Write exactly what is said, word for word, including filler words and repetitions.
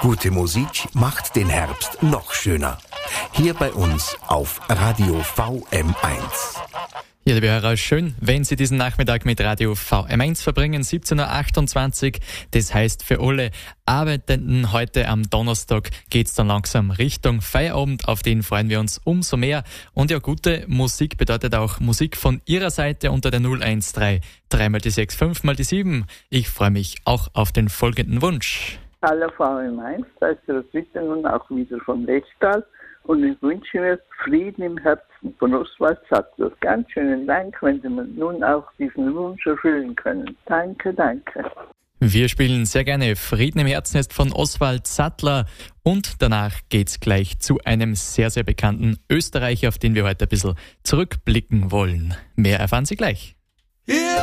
Gute Musik macht den Herbst noch schöner. Hier bei uns auf Radio V M eins. Ja, liebe Hörer, schön, wenn Sie diesen Nachmittag mit Radio V M eins verbringen, siebzehn Uhr achtundzwanzig. Das heißt, für alle Arbeitenden heute am Donnerstag geht's dann langsam Richtung Feierabend. Auf den freuen wir uns umso mehr. Und ja, gute Musik bedeutet auch Musik von Ihrer Seite unter der null eins drei, drei mal die sechs, fünf mal die sieben. Ich freue mich auch auf den folgenden Wunsch. Hallo V M eins, da ist der Ritter nun auch wieder vom Lechtal. Und ich wünsche mir Frieden im Herzen von Oswald Sattler. Ganz schönen Dank, wenn Sie mir nun auch diesen Wunsch erfüllen können. Danke, danke. Wir spielen sehr gerne Frieden im Herzen ist von Oswald Sattler. Und danach geht's gleich zu einem sehr, sehr bekannten Österreicher, auf den wir heute ein bisschen zurückblicken wollen. Mehr erfahren Sie gleich. Yeah.